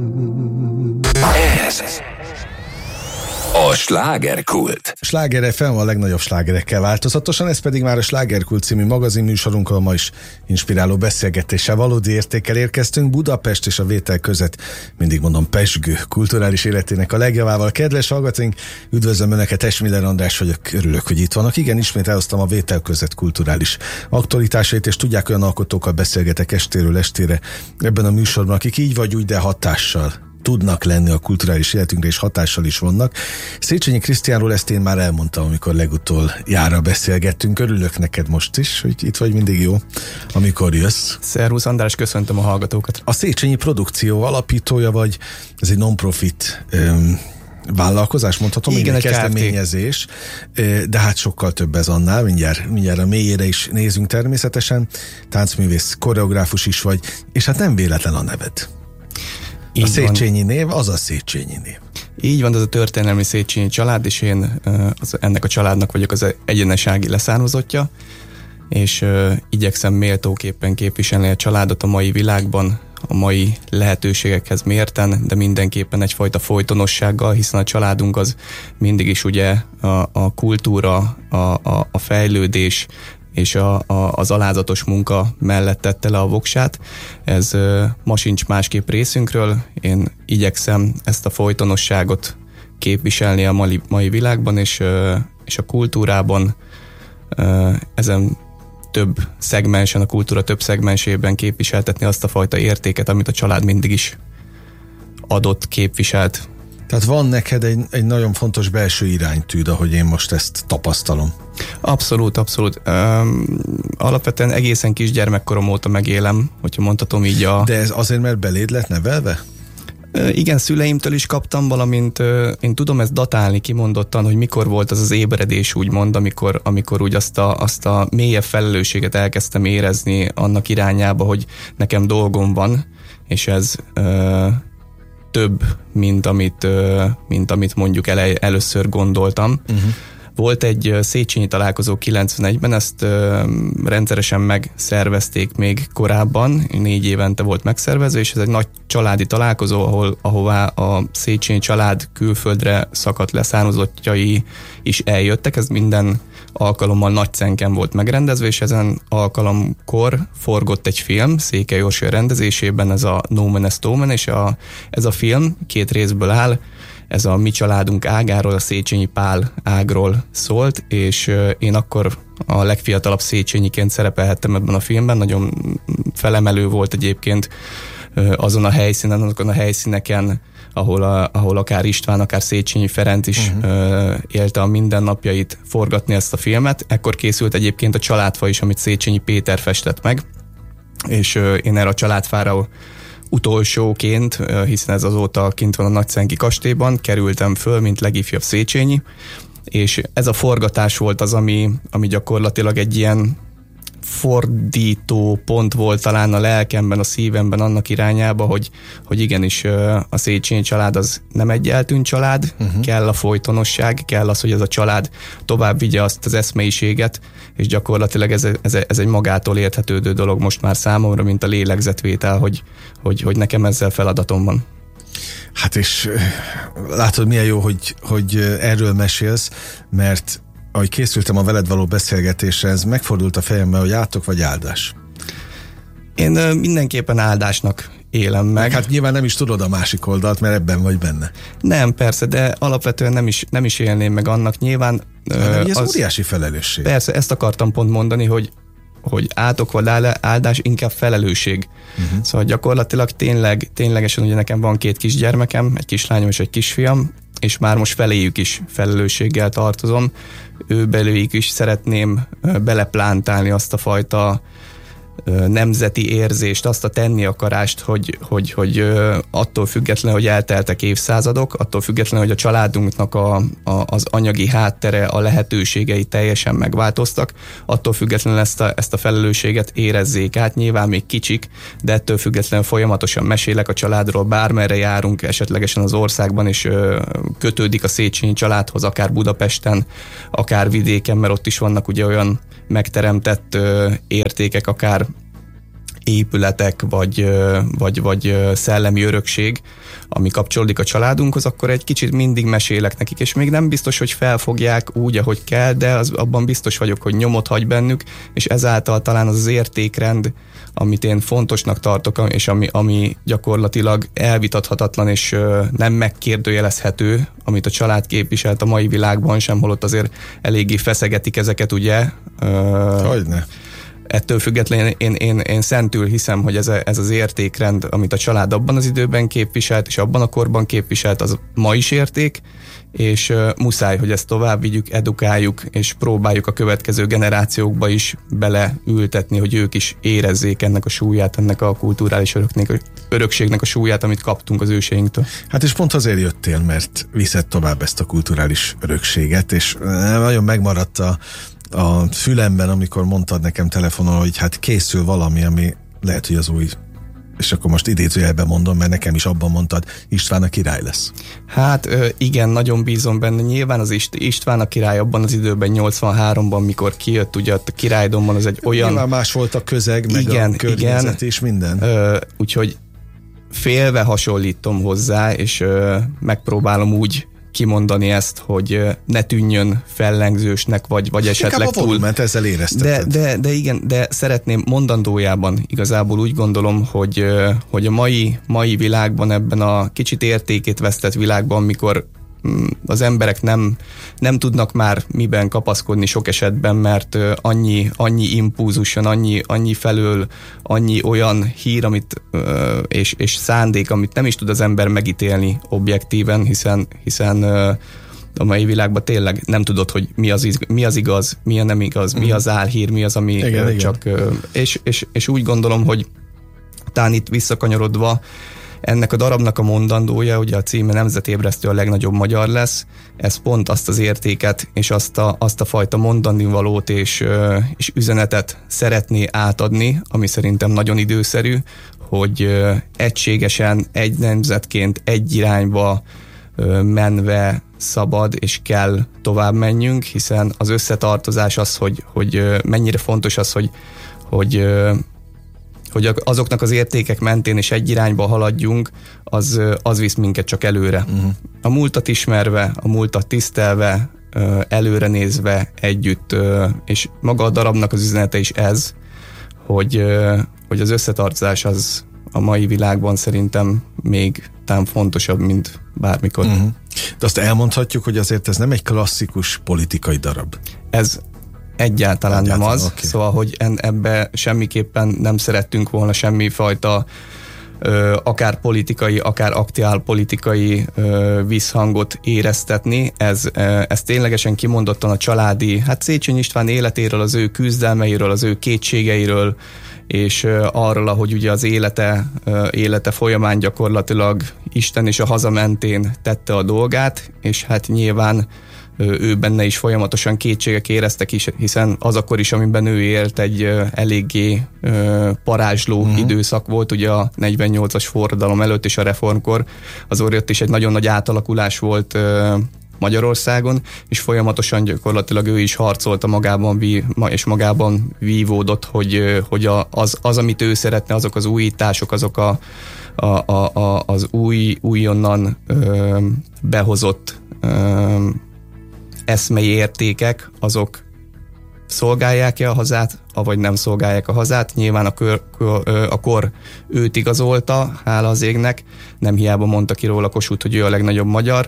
Ez a Slágerkult. Sláger FM a legnagyobb slágerekkel változatosan, ez pedig már a Slágerkult című magazinműsorunkkal ma is inspiráló beszélgetéssel, valódi értékkel érkeztünk. Budapest és a vétel között, mindig mondom, pezsgő kulturális életének a legjavával. Kedves hallgatóink, üdvözlöm Önöket, Esmiller András vagyok, örülök, hogy itt vannak. Igen, ismét elhoztam a vétel között kulturális aktualitásait, és tudják, olyan alkotókkal beszélgetek estéről estére ebben a műsorban, akik így vagy úgy, de hatással tudnak lenni a kulturális életünkre, és hatással is vannak. Széchenyi Krisztiánról ezt én már elmondtam, amikor legutoljára beszélgettünk. Örülök neked most is, hogy itt vagy, mindig jó, amikor jössz. Szervusz András, köszöntöm a hallgatókat. A Széchenyi produkció alapítója vagy, ez egy non-profit vállalkozás, mondhatom, igen, egy kezdeményezés, de hát sokkal több ez annál, mindjárt a mélyére is nézünk természetesen. Táncművész, koreográfus is vagy, és hát nem véletlen a neved. A Széchenyi név, az a Széchenyi név. Így van, az a történelmi Széchenyi család, és én ennek a családnak vagyok az egyenesági leszármazottja, és igyekszem méltóképpen képviselni a családot a mai világban, a mai lehetőségekhez mérten, de mindenképpen egyfajta folytonossággal, hiszen a családunk az mindig is ugye a kultúra, a fejlődés, és az alázatos munka mellett tette le a voksát. Ez ma sincs másképp részünkről. Én igyekszem ezt a folytonosságot képviselni a mai világban, és a kultúrában ezen több szegmensen, a kultúra több szegmensében képviseltetni azt a fajta értéket, amit a család mindig is adott, képviselt. Tehát van neked egy nagyon fontos belső iránytűd, ahogy én most ezt tapasztalom. Abszolút. Alapvetően egészen kisgyermekkorom óta megélem, hogyha mondhatom így De ez azért, mert beléd lett nevelve? Igen, szüleimtől is kaptam, valamint én tudom ezt datálni kimondottan, hogy mikor volt az ébredés, úgymond, amikor úgy azt a mélyebb felelősséget elkezdtem érezni annak irányába, hogy nekem dolgom van, és ez több, mint amit mondjuk először gondoltam. Volt egy Széchenyi találkozó 91-ben, ezt rendszeresen megszervezték még korábban, 4 évente volt megszervezve, és ez egy nagy családi találkozó, ahová a Széchenyi család külföldre szakadt leszármazottjai is eljöttek, ez minden alkalommal Nagycenken volt megrendezve, és ezen alkalomkor forgott egy film, Székely Orsolya rendezésében, ez a No Man is Omen, és ez a film 2 részből áll, ez a mi családunk ágáról, a Széchenyi Pál ágról szólt, és én akkor a legfiatalabb Széchenyiként szerepelhettem ebben a filmben, nagyon felemelő volt egyébként azon a helyszíneken, ahol akár István, akár Széchenyi Ferenc is élte a mindennapjait forgatni ezt a filmet. Ekkor készült egyébként a Családfa is, amit Széchenyi Péter festett meg, és én erre a Családfára utolsóként, hiszen ez azóta kint van a Nagycenki kastélyban, kerültem föl, mint legifjabb Széchenyi, és ez a forgatás volt az, ami gyakorlatilag egy ilyen fordító pont volt talán a lelkemben, a szívemben annak irányába, hogy igenis a Széchenyi család az nem egy eltűnt család, kell a folytonosság, kell az, hogy ez a család tovább vigye azt az eszmeiséget, és gyakorlatilag ez egy magától érthetődő dolog most már számomra, mint a lélegzetvétel, hogy nekem ezzel feladatom van. Hát és látod, milyen jó, hogy erről mesélsz, mert ahogy készültem a veled való beszélgetésre, ez megfordult a fejemben, hogy átok vagy áldás. Én mindenképpen áldásnak élem meg. Hát nyilván nem is tudod a másik oldalt, mert ebben vagy benne. Nem, persze, de alapvetően nem is élném meg annak nyilván. Ez óriási felelősség. Persze, ezt akartam pont mondani, hogy átok vagy áldás, inkább felelősség. Szóval gyakorlatilag ténylegesen ugye nekem van 2 kisgyermekem, egy kislányom és egy kisfiam, és már most feléjük is felelősséggel tartozom. Belőjük is szeretném beleplántálni azt a fajta nemzeti érzést, azt a tenni akarást, hogy attól függetlenül, hogy elteltek évszázadok, attól függetlenül, hogy a családunknak az anyagi háttere, a lehetőségei teljesen megváltoztak, attól függetlenül ezt a felelősséget érezzék át. Nyilván még kicsik, de ettől függetlenül folyamatosan mesélek a családról, bármerre járunk esetlegesen az országban, és kötődik a Széchenyi családhoz, akár Budapesten, akár vidéken, mert ott is vannak ugye olyan megteremtett értékek, akár épületek, vagy szellemi örökség, ami kapcsolódik a családunkhoz, akkor egy kicsit mindig mesélek nekik, és még nem biztos, hogy felfogják úgy, ahogy kell, de abban biztos vagyok, hogy nyomot hagy bennük, és ezáltal talán az értékrend, amit én fontosnak tartok, és ami gyakorlatilag elvitathatatlan, és nem megkérdőjelezhető, amit a család képviselt a mai világban sem, holott azért eléggé feszegetik ezeket, ugye? Hogyne. Ettől függetlenül én szentül hiszem, hogy ez az értékrend, amit a család abban az időben képviselt, és abban a korban képviselt, az ma is érték, és muszáj, hogy ezt tovább vigyük, edukáljuk, és próbáljuk a következő generációkba is beleültetni, hogy ők is érezzék ennek a súlyát, ennek a kulturális örökségnek a súlyát, amit kaptunk az őseinktől. Hát és pont azért jöttél, mert viszed tovább ezt a kulturális örökséget, és nagyon megmaradt a fülemben, amikor mondtad nekem telefonon, hogy hát készül valami, ami lehet, hogy az új, és akkor most idézőjelben mondom, mert nekem is abban mondtad, István a király lesz. Hát igen, nagyon bízom benne. Nyilván az István a király abban az időben, 83-ban, mikor kijött, ugye a Királydomban, az egy olyan... Nyilván más volt a közeg, meg a környezet és minden. Úgyhogy félve hasonlítom hozzá, és megpróbálom úgy kimondani ezt, hogy ne tűnjön fellengzősnek, vagy esetleg túl... volument ezzel érezteted. De igen, de szeretném mondandójában igazából úgy gondolom, hogy a mai világban, ebben a kicsit értékét vesztett világban, mikor az emberek nem tudnak már miben kapaszkodni sok esetben, mert annyi impulzus jön, annyi felől, annyi olyan hír, és szándék, amit nem is tud az ember megítélni objektíven, hiszen a mai világban tényleg nem tudod, hogy mi az igaz, mi a nem igaz, mi az álhír, mi az, ami igen, csak... És úgy gondolom, hogy talán itt visszakanyarodva, ennek a darabnak a mondandója, ugye a címe Nemzetébresztő a legnagyobb magyar lesz, ez pont azt az értéket, és azt a fajta mondanivalót és üzenetet szeretné átadni, ami szerintem nagyon időszerű, hogy egységesen, egy nemzetként, egy irányba menve szabad és kell tovább menjünk, hiszen az összetartozás az, hogy mennyire fontos az, hogy azoknak az értékek mentén és egy irányba haladjunk, az visz minket csak előre. A múltat ismerve, a múltat tisztelve, előre nézve együtt, és maga a darabnak az üzenete is ez, hogy az összetartozás az a mai világban szerintem még talán fontosabb, mint bármikor. De azt elmondhatjuk, hogy azért ez nem egy klasszikus politikai darab. Ez egyáltalán nem az, okay. Szóval, hogy ebbe semmiképpen nem szerettünk volna semmifajta akár politikai, akár aktuál politikai visszhangot éreztetni. Ez ténylegesen kimondottan a családi, hát Széchenyi István életéről, az ő küzdelmeiről, az ő kétségeiről, és arról, ahogy ugye az élete folyamán gyakorlatilag Isten és a haza mentén tette a dolgát, és hát nyilván ő benne is folyamatosan kétségek éreztek is, hiszen az akkor is, amiben ő élt, egy eléggé parázsló időszak volt, ugye a 48-as forradalom előtt és a reformkor, azóta ott is egy nagyon nagy átalakulás volt Magyarországon, és folyamatosan gyakorlatilag ő is harcolta magában vívódott, hogy az, amit ő szeretne, azok az újítások, azok az újonnan behozott eszmei értékek, azok szolgálják-e a hazát, avagy nem szolgálják a hazát. Nyilván a kor őt igazolta, hála az égnek, nem hiába mondta ki róla Kossuth, hogy ő a legnagyobb magyar,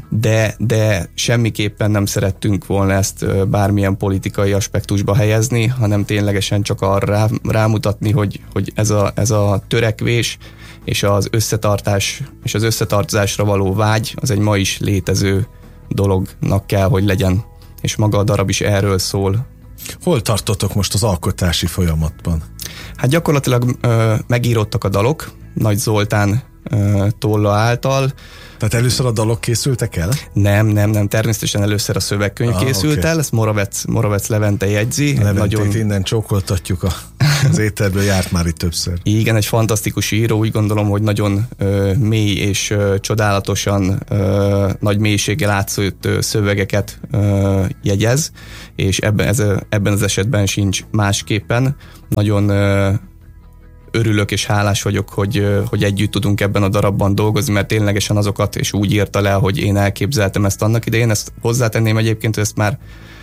de semmiképpen nem szerettünk volna ezt bármilyen politikai aspektusba helyezni, hanem ténylegesen csak arra rámutatni, hogy ez a törekvés és az összetartás és az összetartozásra való vágy, az egy ma is létező dolognak kell, hogy legyen. És maga a darab is erről szól. Hol tartotok most az alkotási folyamatban? Hát gyakorlatilag megíródtak a dalok, Nagy Zoltán tolla által. Tehát először a dalok készültek el? Nem, természetesen először a szövegkönyv készült el, ezt Moravec Levente jegyzi. Leventét innen csókoltatjuk, az éterből járt már itt többször. Igen, egy fantasztikus író, úgy gondolom, hogy nagyon mély és csodálatosan nagy mélységgel átszőtt szövegeket jegyez, és ebben az esetben sincs másképpen. Nagyon örülök és hálás vagyok, hogy együtt tudunk ebben a darabban dolgozni, mert ténylegesen azokat, és úgy írta le, hogy én elképzeltem ezt annak idején. Ezt hozzátenném egyébként, hogy ezt már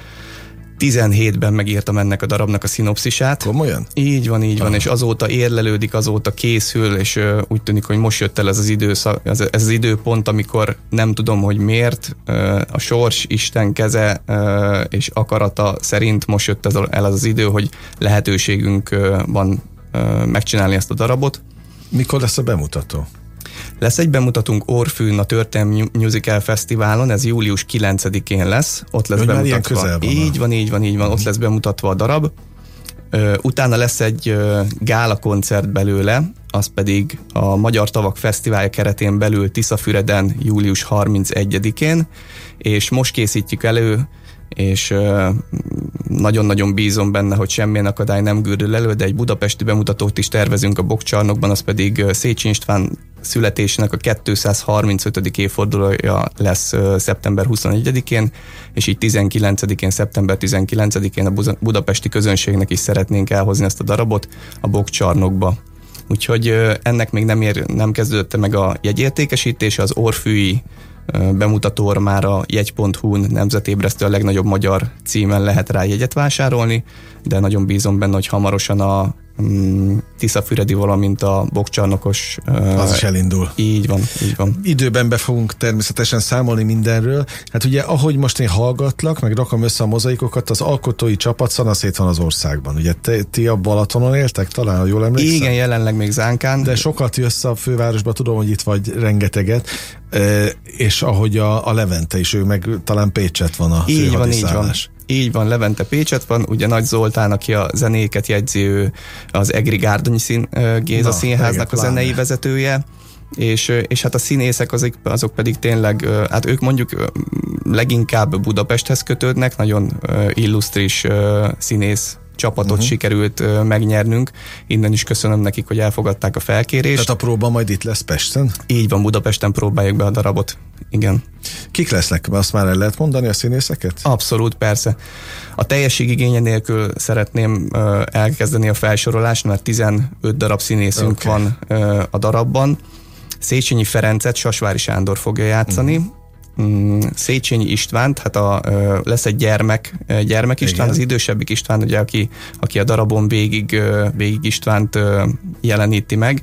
17-ben megírtam ennek a darabnak a szinopszisát. Komolyan? Így van, és azóta érlelődik, azóta készül, és úgy tűnik, hogy most jött el ez az időszak, ez az időpont, amikor nem tudom, hogy miért, a sors, Isten keze és akarata szerint most jött el az idő, hogy lehetőségünk van megcsinálni ezt a darabot. Mikor lesz a bemutató? Lesz egy bemutatunk Orfűn a Történelmi Musical Fesztiválon, ez július 9-én lesz, ott lesz bemutatva. Így van, ott lesz bemutatva a darab. Utána lesz egy gála koncert belőle, az pedig a Magyar Tavak Fesztiválja keretén belül Tiszafüreden július 31-én, és most készítjük elő, és nagyon-nagyon bízom benne, hogy semmilyen akadály nem gördül elő, de egy budapesti bemutatót is tervezünk a Bokkcsarnokban, az pedig Széchenyi István születésének a 235. évfordulója lesz szeptember 21-én, és így 19-én, szeptember 19-én a budapesti közönségnek is szeretnénk elhozni ezt a darabot a Bokkcsarnokba. Úgyhogy ennek még nem kezdődött meg a jegyértékesítése, az orfűi bemutatóra már a jegy.hu-n nemzetébresztő a legnagyobb magyar címen lehet rá jegyet vásárolni, de nagyon bízom benne, hogy hamarosan a Tiszafüredi, valamint a Bokkcsarnokos az is elindul. Így van. Időben be fogunk természetesen számolni mindenről. Hát ugye, ahogy most én hallgatlak, meg rakom össze a mozaikokat, az alkotói csapat szanaszét van az országban. Ugye ti a Balatonon éltek, talán, ha jól emlékszem? Igen, jelenleg még Zánkán. De sokat jössz a fővárosba, tudom, hogy itt vagy rengeteget, és ahogy a Levente is, ő meg talán Pécset van a főhadiszállás. Így van, Levente Pécset van, ugye Nagy Zoltán, aki a zenéket jegyzi, ő az Egri Gárdonyi Géza Színháznak a zenei vezetője, és hát a színészek azok pedig tényleg, hát ők mondjuk leginkább Budapesthez kötődnek, nagyon illusztris színész csapatot sikerült megnyernünk. Innen is köszönöm nekik, hogy elfogadták a felkérést. Tehát a próba majd itt lesz Pesten? Így van, Budapesten próbáljuk be a darabot. Igen. Kik lesznek? Azt már el lehet mondani, a színészeket? Abszolút, persze. A teljesség igénye nélkül szeretném elkezdeni a felsorolást, mert 15 darab színészünk van a darabban. Széchenyi Ferencet Sasvári Sándor fogja játszani. Széchenyi Istvánt, hát lesz egy gyermek István, igen. Az idősebbik István, ugye, aki a darabon végig Istvánt jeleníti meg.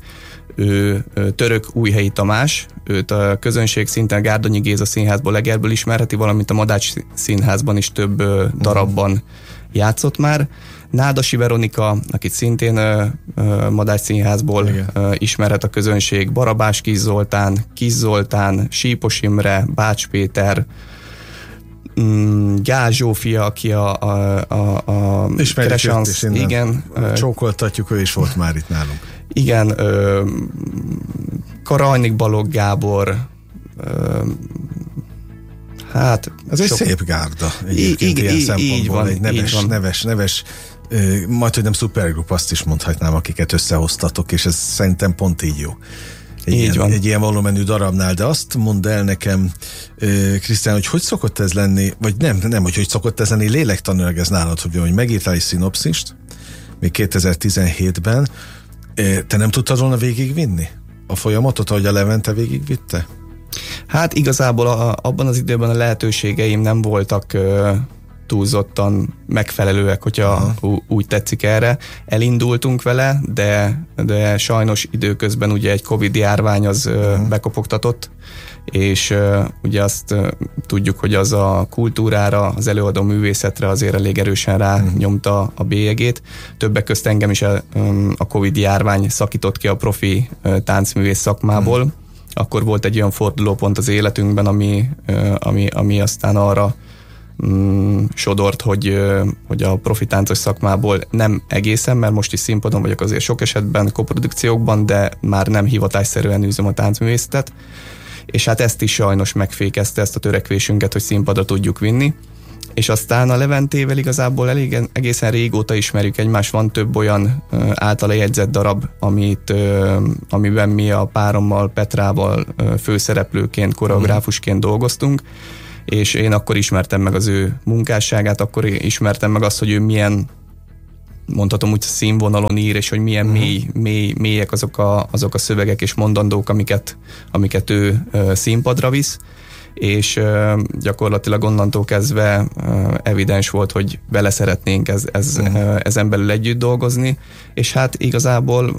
Ő Török Újhelyi Tamás, őt a közönség szinten Gárdonyi Géza Színházból, Legerből ismerheti, valamint a Madács Színházban is több darabban játszott már. Nádasi Veronika, akit szintén Madács Színházból ismerhet a közönség, Barabás Kis Zoltán, Sípos Imre, Bács Péter, Gál Zsófia, aki a Kresansz, igen. Csókoltatjuk, ő is volt már itt nálunk. Igen, Karajnik Balogh Gábor, hát... Ez egy szép gárda egyébként ilyen szempontból, egy neves majd, hogy nem szupergrup, azt is mondhatnám, akiket összehoztatok, és ez szerintem pont így jó. Egy ilyen volumenű darabnál, de azt mondd el nekem, Krisztián, hogy szokott ez lenni, vagy nem, hogy szokott ez lenni, lélektanilag ez nálad, hogy megírtál egy szinopszist, még 2017-ben, te nem tudtad volna végigvinni a folyamatot, ahogy a Levente végigvitte? Hát igazából abban az időben a lehetőségeim nem voltak túlzottan megfelelőek, hogyha úgy tetszik erre. Elindultunk vele, de sajnos időközben ugye egy Covid járvány az bekopogtatott, és ugye azt tudjuk, hogy az a kultúrára, az előadó művészetre azért elég erősen rányomta a bélyegét. Többek közt engem is a Covid járvány szakított ki a profi táncművész szakmából. Akkor volt egy olyan fordulópont az életünkben, ami aztán arra sodort, hogy a profi táncos szakmából nem egészen, mert most is színpadon vagyok azért sok esetben, koprodukciókban, de már nem hivatásszerűen űzöm a táncművészetet, és hát ezt is sajnos megfékezte, ezt a törekvésünket, hogy színpadra tudjuk vinni. És aztán a Leventével igazából egészen régóta ismerjük egymást, van több olyan általa jegyzett darab, amiben mi a párommal, Petrával főszereplőként, koreográfusként dolgoztunk, és én akkor ismertem meg az ő munkásságát, akkor ismertem meg azt, hogy ő milyen mondhatom úgy színvonalon ír, és hogy milyen mélyek azok a szövegek és mondandók, amiket ő színpadra visz, és gyakorlatilag onnantól kezdve evidens volt, hogy vele szeretnénk ezen belül együtt dolgozni, és hát igazából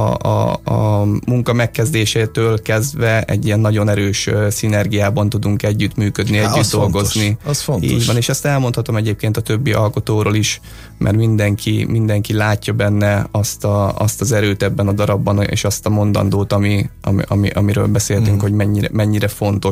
a munka megkezdésétől kezdve egy ilyen nagyon erős szinergiában tudunk együtt működni, együtt dolgozni. Az fontos. Így van, és ezt elmondhatom egyébként a többi alkotóról is, mert mindenki látja benne azt az erőt ebben a darabban, és azt a mondandót, amiről beszéltünk, hogy mennyire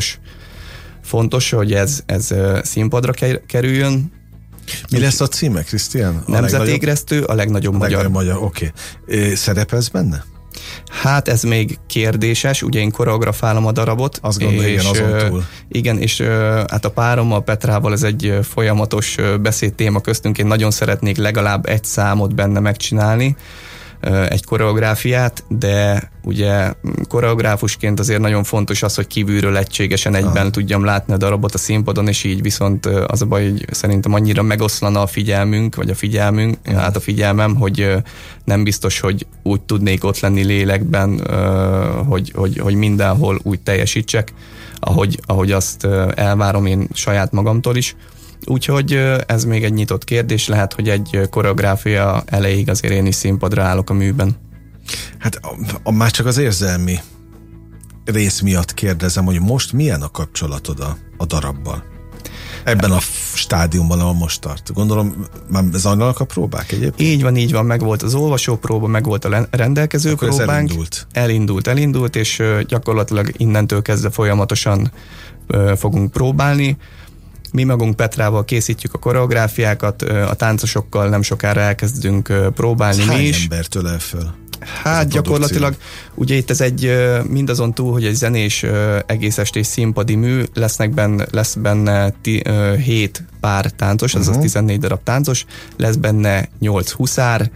fontos, hogy ez színpadra kerüljön. Mi lesz a címe, Krisztián? Nemzetégresztő, a legnagyobb magyar. Oké. Szerepelsz benne? Hát ez még kérdéses, ugye én koreografálom a darabot. Azt gondolom, igen, azon túl. Igen, és hát a párommal, Petrával ez egy folyamatos beszédtéma köztünk. Én nagyon szeretnék legalább egy számot benne megcsinálni, egy koreográfiát, de ugye koreográfusként azért nagyon fontos az, hogy kívülről egységesen egyben tudjam látni a darabot a színpadon, és így viszont az a baj, hogy szerintem annyira megoszlana a figyelmünk, vagy a figyelmem, hogy nem biztos, hogy úgy tudnék ott lenni lélekben, hogy mindenhol úgy teljesítsek, ahogy azt elvárom én saját magamtól is. Úgyhogy ez még egy nyitott kérdés, lehet, hogy egy koreográfia elejéig azért én is színpadra állok a műben. Hát már csak az érzelmi rész miatt kérdezem, hogy most milyen a kapcsolatod a darabbal? Ebben a stádiumban, ahol most tart. Gondolom, már zajlanak a próbák egyébként? Így van, meg volt az olvasópróba, meg volt a rendelkező akkor próbánk. Elindult, és gyakorlatilag innentől kezdve folyamatosan fogunk próbálni. Mi magunk Petrával készítjük a koreográfiákat, a táncosokkal nem sokára elkezdünk próbálni mi is. Hány embertől el föl? Hát gyakorlatilag, ugye itt ez egy mindazon túl, hogy egy zenés egész estés színpadi mű, lesz benne 7 pár táncos, azaz 14 darab táncos, lesz benne 8 huszár,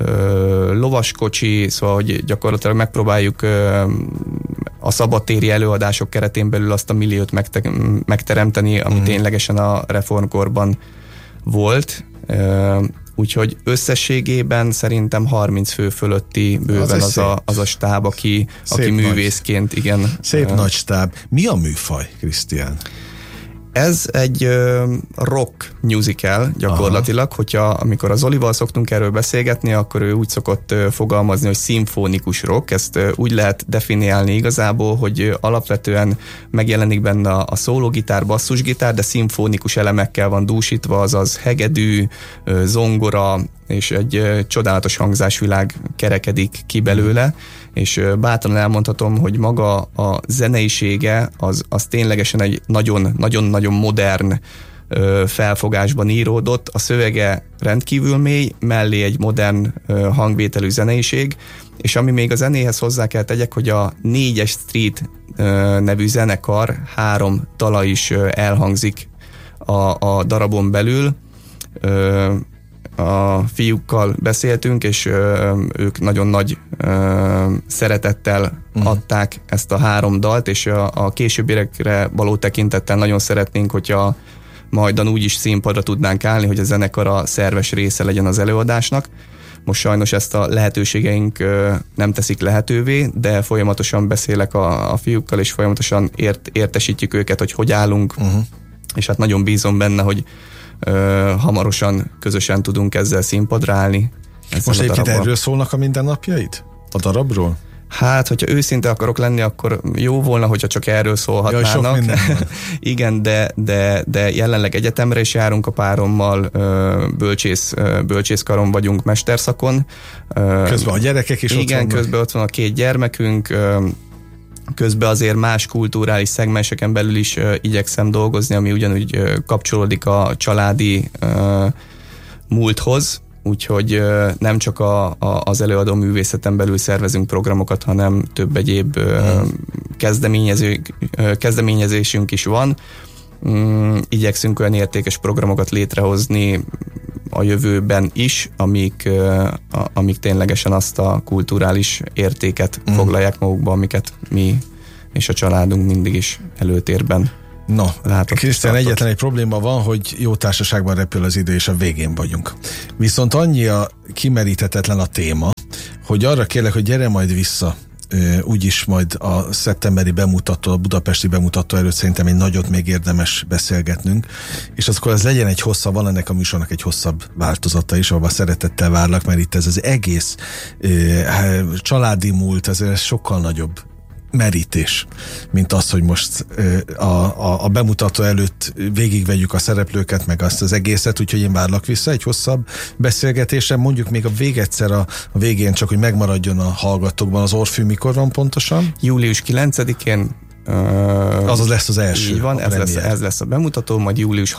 lovaskocsi, szóval hogy gyakorlatilag megpróbáljuk a szabadtéri előadások keretén belül azt a milliót megteremteni, ami ténylegesen a reformkorban volt. Úgyhogy összességében szerintem 30 fő fölötti bőven az a stáb, aki művészként, igen. Szép nagy stáb. Mi a műfaj, Krisztián? Ez egy rock musical gyakorlatilag, amikor az Olival szoktunk erről beszélgetni, akkor ő úgy szokott fogalmazni, hogy szimfonikus rock, ezt úgy lehet definiálni igazából, hogy alapvetően megjelenik benne a szólógitár, basszusgitár, de szimfonikus elemekkel van dúsítva, azaz hegedű, zongora, és egy csodálatos hangzásvilág kerekedik ki belőle, és bátran elmondhatom, hogy maga a zeneisége az ténylegesen egy nagyon-nagyon modern felfogásban íródott, a szövege rendkívül mély, mellé egy modern hangvételű zeneiség, és ami még a zenéhez hozzá kell tegyek, hogy a 4-es Street nevű zenekar 3 dala is elhangzik a darabon belül. A fiúkkal beszéltünk, és ők nagyon nagy szeretettel adták ezt a 3 dalt, és a későbbiekre való tekintettel nagyon szeretnénk, hogyha majdan úgy is színpadra tudnánk állni, hogy a zenekar a szerves része legyen az előadásnak. Most sajnos ezt a lehetőségeink nem teszik lehetővé, de folyamatosan beszélek a fiúkkal, és folyamatosan értesítjük őket, hogy állunk, és hát nagyon bízom benne, hogy hamarosan közösen tudunk ezzel színpadra állni. Most egyébként erről szólnak a mindennapjaid? A darabról? Hát, hogyha őszinte akarok lenni, akkor jó volna, hogyha csak erről szólhatnának. Igen, de jelenleg egyetemre is járunk a párommal, bölcsészkaron vagyunk mesterszakon. Közben a gyerekek is ott vannak. Igen, közben ott van a 2 gyermekünk, közben azért más kulturális szegmenseken belül is igyekszem dolgozni, ami ugyanúgy kapcsolódik a családi múlthoz, úgyhogy nem csak az előadó művészeten belül szervezünk programokat, hanem több egyéb kezdeményezésünk is van. Igyekszünk olyan értékes programokat létrehozni a jövőben is, amik ténylegesen azt a kulturális értéket foglalják magukba, amiket mi és a családunk mindig is előtérben No, látott. Krisztián, egyetlen egy probléma van, hogy jó társaságban repül az idő, és a végén vagyunk. Viszont annyi a kimeríthetetlen a téma, hogy arra kérlek, hogy gyere majd vissza, úgyis majd a szeptemberi bemutató, a budapesti bemutató előtt szerintem egy nagyot még érdemes beszélgetnünk, és akkor az legyen egy hosszabb, van ennek a műsornak egy hosszabb változata is, ahol szeretettel várlak, mert itt ez az egész családi múlt, ez sokkal nagyobb merítés, mint az, hogy most a bemutató előtt végigvegyük a szereplőket, meg azt az egészet, úgyhogy én várlak vissza egy hosszabb beszélgetésre, mondjuk még a végedszer a végén, csak hogy megmaradjon a hallgatókban az Orfű, mikor van pontosan? Július 9-én azaz lesz az első. Így van, ez lesz a bemutató, majd július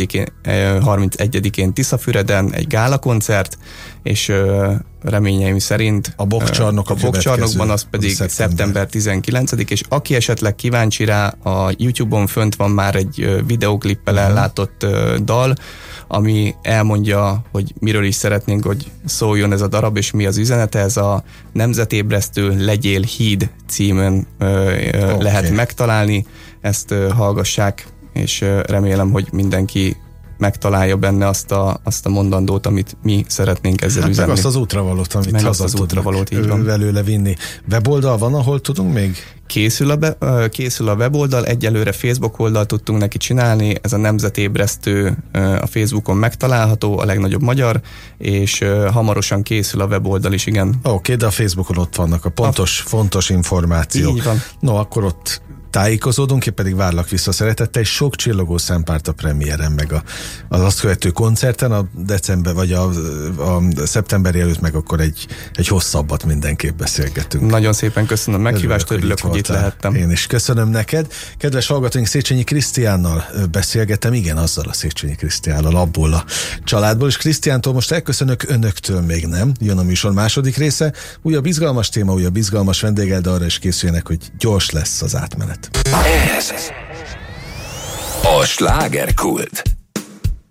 31-én Tiszafüreden egy gálakoncert, és reményeim szerint a Bokkcsarnokban az pedig szeptember 19, és aki esetleg kíváncsi rá, a YouTube-on fönt van már egy videóklippel ellátott dal, ami elmondja, hogy miről is szeretnénk, hogy szóljon ez a darab, és mi az üzenete. Ez a Nemzetébresztő Legyél híd címön lehet megtalálni. Ezt hallgassák, és remélem, hogy mindenki megtalálja benne azt a mondandót, amit mi szeretnénk ezzel üzenni. Meg azt az útravalót, amit haza tudnak belőle vinni. Weboldal van, ahol tudunk még? Készül a weboldal, egyelőre Facebook oldal tudtunk neki csinálni, ez a Nemzetébresztő a Facebookon megtalálható, a legnagyobb magyar, és hamarosan készül a weboldal is, igen. Oké, de a Facebookon ott vannak a fontos információk. Így van. No, akkor ott tájékozódunk, én pedig várlak vissza szeretettel, és sok csillogó szempárt a premiéren, meg az azt követő koncerten, a december vagy a szeptemberi előtt, meg akkor egy hosszabbat mindenképp beszélgetünk. Nagyon szépen köszönöm a meghívást, örülök, hogy itt lehettem. Én is köszönöm neked. Kedves hallgatóink, Széchenyi Krisztiánnal beszélgettem, igen, azzal a Széchenyi Krisztiánnal, abból a családból, és Krisztiántól most elköszönök, önöktől még nem. Jön a műsor második része, újabb izgalmas téma, újabb izgalmas vendéggel, de arra is készüljenek, hogy gyors lesz az átmenet. Ez a Slágerkult.